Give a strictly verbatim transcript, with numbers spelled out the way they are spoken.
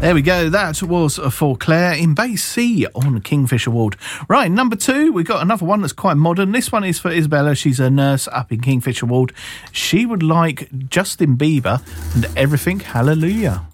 There we go. That was for Claire in Bay C on Kingfisher Ward. Right, number two, we've got another one that's quite modern. This one is for Isabella. She's a nurse up in Kingfisher Ward. She would like Justin Bieber and Everything Hallelujah.